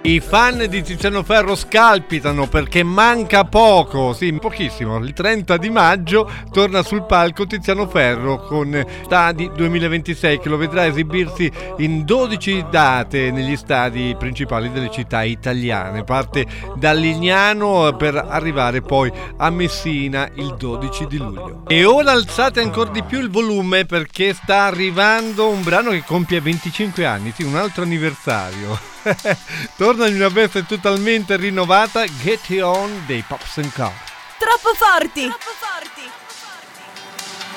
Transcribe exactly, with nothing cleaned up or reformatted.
I fan di Tiziano Ferro scalpitano perché manca poco, sì, pochissimo. Il trenta di maggio torna sul palco Tiziano Ferro con Stadi duemilaventisei, che lo vedrà esibirsi in dodici date negli stadi principali delle città italiane. Parte da Lignano per arrivare poi a Messina il dodici di luglio. E ora alzate ancora di più il volume perché sta arrivando un brano che compie venticinque anni, sì, un altro anniversario. Torna in una veste totalmente rinnovata, Get It On dei Pops and Cars. Troppo forti! Troppo forti!